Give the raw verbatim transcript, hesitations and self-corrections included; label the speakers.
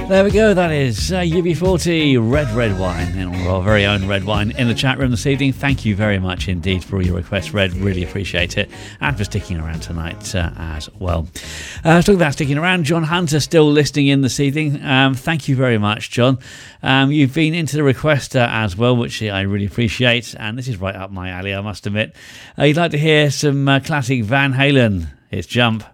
Speaker 1: There we go, that is uh, U B forty Red Red Wine, and our very own red wine in the chat room this evening. Thank you very much indeed for all your requests, Red. Really appreciate it, and for sticking around tonight uh, as well. Uh, talking about sticking around, John Hunter still listening in this evening. Um, thank you very much, John. Um, you've been into the request uh, as well, which I really appreciate, and this is right up my alley, I must admit. Uh, you'd like to hear some uh, classic Van Halen. It's Jump.